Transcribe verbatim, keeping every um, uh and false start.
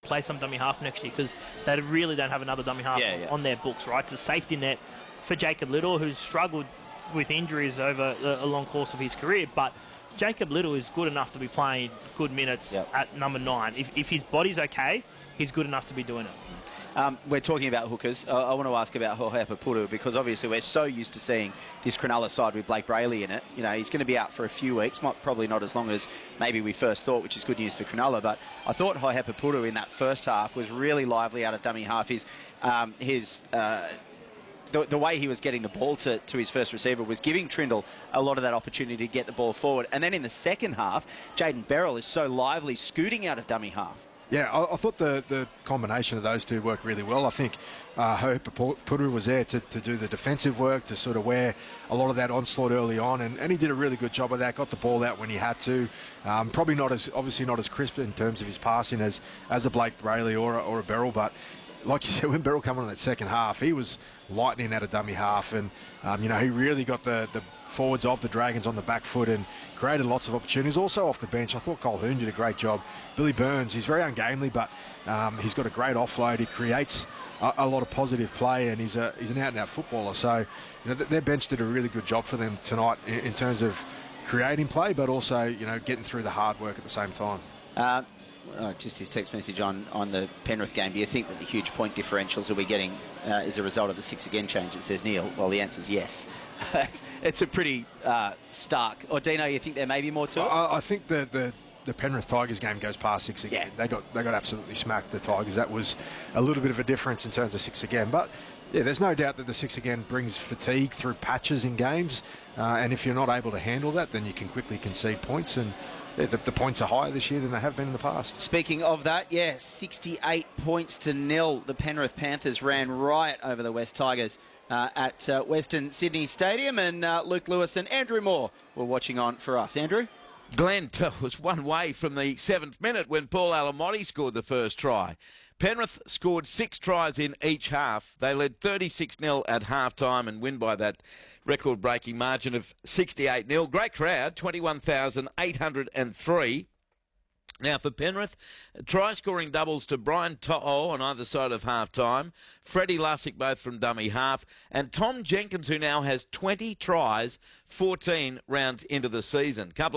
play some dummy half next year because they really don't have another dummy half yeah, yeah. on their books, right? It's a safety net for Jacob Little, who's struggled with injuries over a, a long course of his career, but Jacob Little is good enough to be playing good minutes yep. at number nine. If, if his body's okay, he's good enough to be doing it. Um, we're talking about hookers. Uh, I want to ask about Hohepa Puru because obviously we're so used to seeing this Cronulla side with Blake Brayley in it. You know, he's going to be out for a few weeks, not, probably not as long as maybe we first thought, which is good news for Cronulla. But I thought Hohepa Puru in that first half was really lively out of dummy half. His, um, his uh, the, the way he was getting the ball to, to his first receiver was giving Trindle a lot of that opportunity to get the ball forward. And then in the second half, Jaden Beryl is so lively, scooting out of dummy half. Yeah, I, I thought the, the combination of those two worked really well. I think uh, Hohepa Puru was there to, to do the defensive work, to sort of wear a lot of that onslaught early on, and, and he did a really good job of that, got the ball out when he had to. Um, probably not as, obviously not as crisp in terms of his passing as, as a Blake Brayley or a, or a Beryl, but like you said, when Beryl came on in that second half, he was lightning at a dummy half, and um, you know, he really got the, the forwards of the Dragons on the back foot and created lots of opportunities. Also off the bench, I thought Colquhoun did a great job. Billy Burns, he's very ungamely, but um, he's got a great offload. He creates a, a lot of positive play, and he's a he's an out-and-out footballer. So you know, th their bench did a really good job for them tonight in, in terms of creating play, but also you know getting through the hard work at the same time. Uh, Oh, just his text message on, on the Penrith game. Do you think that the huge point differentials that we're getting uh, is a result of the six again change? It says Neil. Well, the answer is yes. It's a pretty uh, stark. Or Dino, you think there may be more to it? I, I think the, the the Penrith Tigers game goes past six again. Yeah. They got they got absolutely smacked, the Tigers. That was a little bit of a difference in terms of six again, but. Yeah, there's no doubt that the six again brings fatigue through patches in games, uh, and if you're not able to handle that, then you can quickly concede points, and yeah, the, the points are higher this year than they have been in the past. Speaking of that, yeah, sixty-eight points to nil. The Penrith Panthers ran riot over the West Tigers uh, at uh, Western Sydney Stadium, and uh, Luke Lewis and Andrew Moore were watching on for us. Andrew? Glenn was one way from the seventh minute when Paul Alamotti scored the first try. Penrith scored six tries in each half. They led thirty-six nil at half-time and win by that record-breaking margin of sixty-eight nil. Great crowd, twenty-one thousand eight hundred three. Now for Penrith, try-scoring doubles to Brian To'o on either side of half-time, Freddie Lussick both from dummy half, and Tom Jenkins, who now has twenty tries, fourteen rounds into the season. Couple